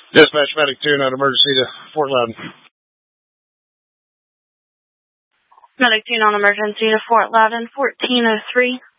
Dispatch Medic 2, not emergency to Fort Loudon. Medic 2, non-emergency to Fort Loudon, 1403.